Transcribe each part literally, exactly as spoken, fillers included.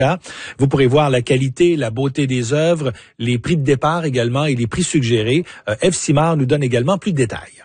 Vous pourrez voir la qualité, la beauté des œuvres, les prix de départ également et les prix suggérés. Euh, Ève Simard nous donne également plus de détails.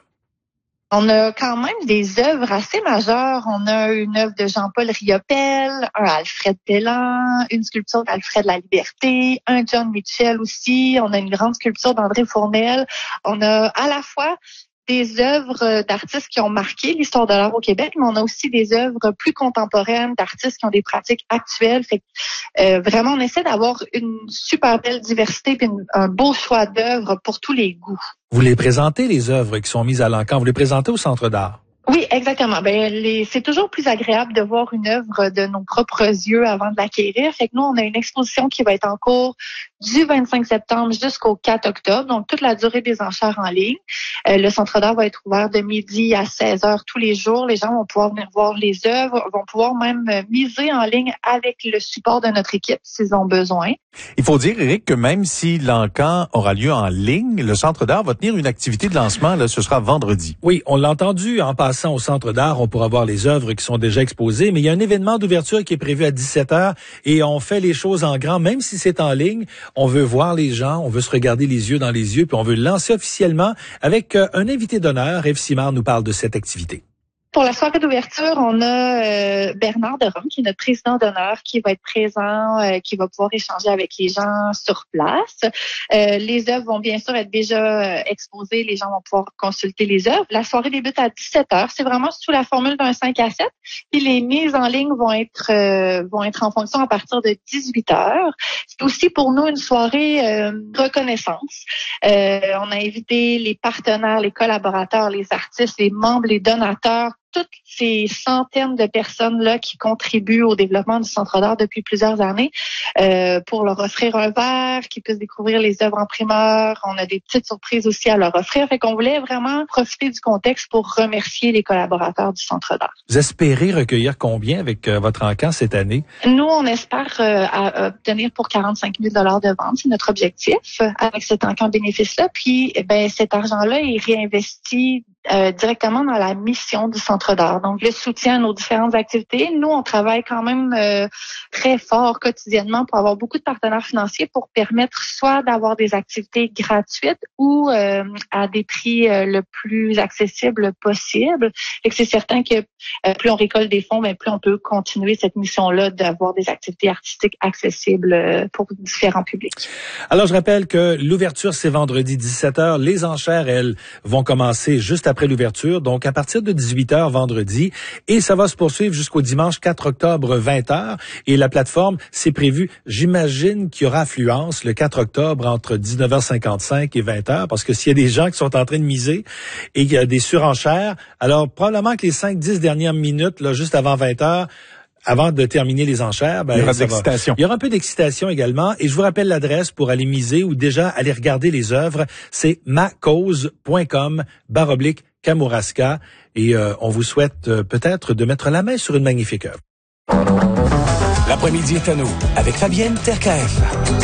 On a quand même des œuvres assez majeures. On a une œuvre de Jean-Paul Riopelle, un Alfred Bellan, une sculpture d'Alfred La Liberté, un John Mitchell aussi. On a une grande sculpture d'André Fournel. On a à la fois des œuvres d'artistes qui ont marqué l'histoire de l'art au Québec, mais on a aussi des œuvres plus contemporaines d'artistes qui ont des pratiques actuelles. Fait que, euh, vraiment, on essaie d'avoir une super belle diversité et un beau choix d'œuvres pour tous les goûts. Vous les présentez, les œuvres qui sont mises à l'encan, vous les présentez au Centre d'art? Oui, exactement. Ben, les, c'est toujours plus agréable de voir une œuvre de nos propres yeux avant de l'acquérir. Fait que nous, on a une exposition qui va être en cours du vingt-cinq septembre jusqu'au quatre octobre, donc toute la durée des enchères en ligne. Euh, le Centre d'art va être ouvert de midi à seize heures tous les jours. Les gens vont pouvoir venir voir les œuvres, vont pouvoir même miser en ligne avec le support de notre équipe s'ils ont besoin. Il faut dire, Éric, que même si l'encan aura lieu en ligne, le Centre d'art va tenir une activité de lancement, là, ce sera vendredi. Oui, on l'a entendu en passant au Centre d'art, on pourra voir les œuvres qui sont déjà exposées, mais il y a un événement d'ouverture qui est prévu à dix-sept heures et on fait les choses en grand, même si c'est en ligne. On veut voir les gens, on veut se regarder les yeux dans les yeux, puis on veut le lancer officiellement avec euh, un invité d'honneur. Ève Simard nous parle de cette activité. Pour la soirée d'ouverture, on a euh, Bernard de Rome, qui est notre président d'honneur, qui va être présent, euh, qui va pouvoir échanger avec les gens sur place. Euh, les œuvres vont bien sûr être déjà euh, exposées, les gens vont pouvoir consulter les œuvres. La soirée débute à dix-sept heures, c'est vraiment sous la formule d'un cinq à sept. Puis les mises en ligne vont être euh, vont être en fonction à partir de dix-huit heures. C'est aussi pour nous une soirée euh, reconnaissance. Euh, on a invité les partenaires, les collaborateurs, les artistes, les membres, les donateurs, toutes ces centaines de personnes-là qui contribuent au développement du Centre d'art depuis plusieurs années, euh, pour leur offrir un verre, qu'ils puissent découvrir les œuvres en primeur. On a des petites surprises aussi à leur offrir. Fait qu'on voulait vraiment profiter du contexte pour remercier les collaborateurs du Centre d'art. Vous espérez recueillir combien avec euh, votre encan cette année? Nous, on espère euh, à obtenir pour quarante-cinq mille dollars de vente. C'est notre objectif euh, avec cet encan bénéfice-là. Puis, eh ben, cet argent-là est réinvesti Euh, directement dans la mission du Centre d'art. Donc, le soutien à nos différentes activités. Nous, on travaille quand même euh, très fort quotidiennement pour avoir beaucoup de partenaires financiers pour permettre soit d'avoir des activités gratuites ou euh, à des prix euh, le plus accessible possible. Et que c'est certain que euh, plus on récolte des fonds, mais plus on peut continuer cette mission-là d'avoir des activités artistiques accessibles euh, pour différents publics. Alors, je rappelle que l'ouverture, c'est vendredi dix-sept heures. Les enchères, elles, vont commencer juste après après l'ouverture, donc à partir de dix-huit heures vendredi, et ça va se poursuivre jusqu'au dimanche quatre octobre vingt heures, et la plateforme, c'est prévu, j'imagine qu'il y aura affluence le quatre octobre entre dix-neuf heures cinquante-cinq et vingt heures, parce que s'il y a des gens qui sont en train de miser et qu'il y a des surenchères, alors probablement que les cinq dix dernières minutes, là, juste avant vingt heures, avant de terminer les enchères, ben, il y aura de ça l'excitation. Va. Il y aura un peu d'excitation également. Et je vous rappelle l'adresse pour aller miser ou déjà aller regarder les œuvres. C'est macause.com barre oblique Kamouraska. Et euh, on vous souhaite euh, peut-être de mettre la main sur une magnifique œuvre. L'après-midi est à nous avec Fabienne Terkaeff.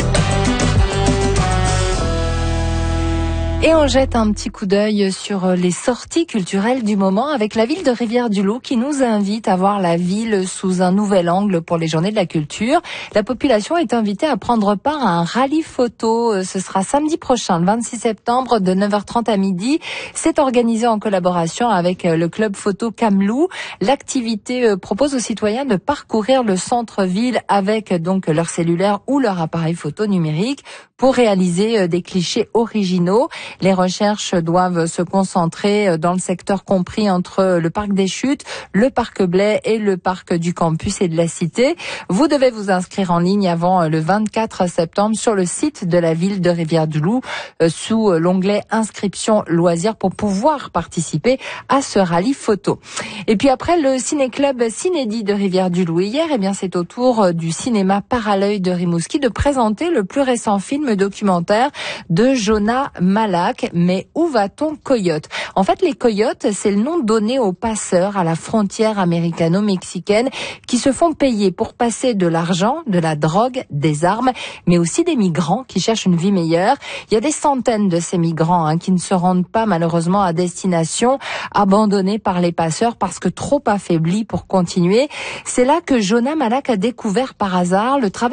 Et on jette un petit coup d'œil sur les sorties culturelles du moment avec la ville de Rivière-du-Loup qui nous invite à voir la ville sous un nouvel angle pour les journées de la culture. La population est invitée à prendre part à un rallye photo. Ce sera samedi prochain, le vingt-six septembre, de neuf heures trente à midi. C'est organisé en collaboration avec le club photo Kamlou. L'activité propose aux citoyens de parcourir le centre-ville avec donc leur cellulaire ou leur appareil photo numérique pour réaliser des clichés originaux. Les recherches doivent se concentrer dans le secteur compris entre le parc des Chutes, le parc Blais et le parc du campus et de la Cité. Vous devez vous inscrire en ligne avant le vingt-quatre septembre sur le site de la ville de Rivière-du-Loup sous l'onglet inscription loisirs pour pouvoir participer à ce rallye photo. Et puis après le ciné-club Cinédie de Rivière-du-Loup hier, eh bien c'est au tour du cinéma Parallœil de Rimouski de présenter le plus récent film film documentaire de Jonah Malak. Mais où va-t-on, coyote? En fait, les coyotes, c'est le nom donné aux passeurs à la frontière américano-mexicaine qui se font payer pour passer de l'argent, de la drogue, des armes, mais aussi des migrants qui cherchent une vie meilleure. Il y a des centaines de ces migrants hein, qui ne se rendent pas malheureusement à destination, abandonnés par les passeurs parce que trop affaiblis pour continuer. C'est là que Jonah Malak a découvert par hasard le travail